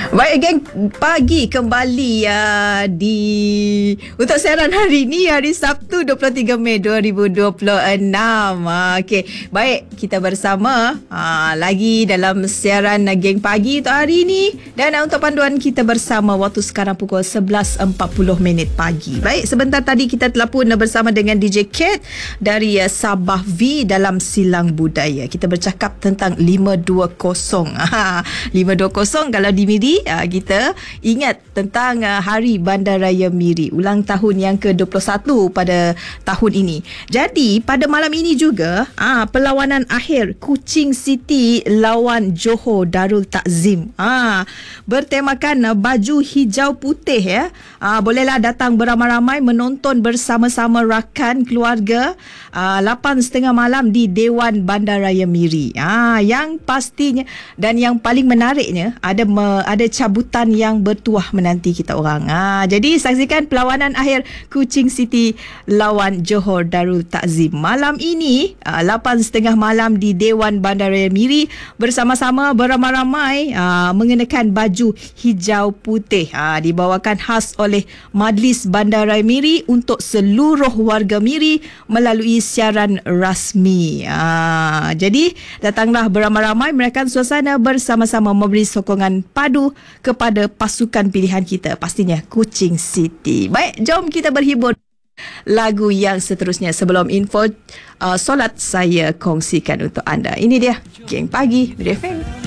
Baik, geng, pagi kembali untuk siaran hari ni, hari Sabtu 23 Mei 2026. Okey, baik, kita bersama lagi dalam siaran geng pagi untuk hari ni, dan untuk panduan kita bersama waktu sekarang pukul 11.40 pagi. Baik, sebentar tadi kita telah pun bersama dengan DJ Kate dari Sabah V dalam Silang Budaya. Kita bercakap tentang 520. 520 kalau di Miri, kita ingat tentang Hari Bandaraya Miri, ulang tahun yang ke-21 pada tahun ini. Jadi pada malam ini juga perlawanan akhir Kuching City lawan Johor Darul Takzim bertemakan baju hijau putih ya. Bolehlah datang beramai-ramai menonton bersama-sama rakan keluarga 8.30 malam di Dewan Bandaraya Miri. Yang pastinya dan yang paling menariknya ada cabutan yang bertuah menanti kita orang. Jadi saksikan perlawanan akhir Kuching City lawan Johor Darul Takzim malam ini 8.30 malam di Dewan Bandaraya Miri, bersama-sama beramai-ramai mengenakan baju hijau putih, dibawakan khas oleh Majlis Bandaraya Miri untuk seluruh warga Miri melalui siaran rasmi. Jadi datanglah beramai-ramai menaikkan suasana bersama-sama memberi sokongan padu kepada pasukan pilihan kita, pastinya Kuching City. Baik, jom kita berhibur lagu yang seterusnya. Sebelum info solat, saya kongsikan untuk anda. Ini dia Geng Pagi Miri FM.